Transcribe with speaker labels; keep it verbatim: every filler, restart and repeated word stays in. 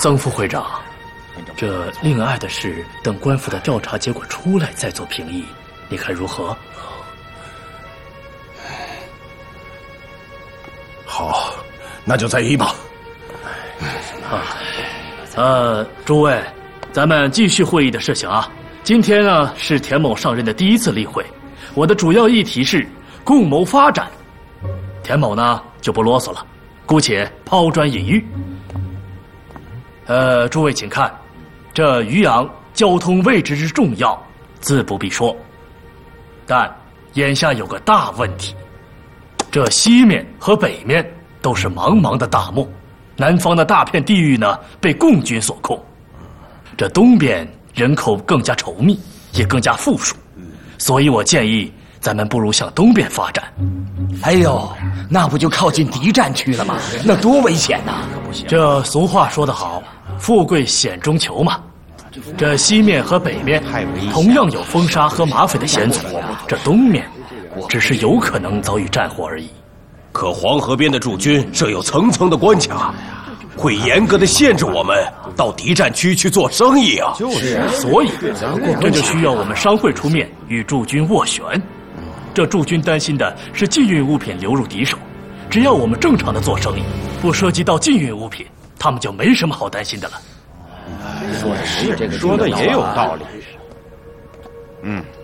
Speaker 1: 曾副会长，这令爱的事，等官府的调查结果出来再做评议，你看如何？
Speaker 2: 好，那就再议吧。
Speaker 1: 啊，呃，诸位，咱们继续会议的事情啊。今天呢是田某上任的第一次例会，我的主要议题是共谋发展。田某呢就不啰嗦了，姑且抛砖引玉。呃，诸位请看，这渔阳交通位置之重要，自不必说。但眼下有个大问题，这西面和北面都是茫茫的大漠，南方的大片地域呢被共军所控，这东边人口更加稠密，也更加富庶，所以我建议咱们不如向东边发展。
Speaker 3: 哎呦，那不就靠近敌占区了吗？那多危险呐！
Speaker 1: 这俗话说得好，富贵险中求嘛。这西面和北面同样有风沙和马匪的险阻，这东面只是有可能遭遇战火而已。
Speaker 2: 可黄河边的驻军设有层层的关卡，会严格的限制我们到敌占区去做生意啊！
Speaker 1: 就是，所以这就需要我们商会出面与驻军斡旋。这驻军担心的是禁运物品流入敌手，只要我们正常的做生意，不涉及到禁运物品，他们就没什么好担心的了。
Speaker 4: 说的是，这个说的也有道理。嗯。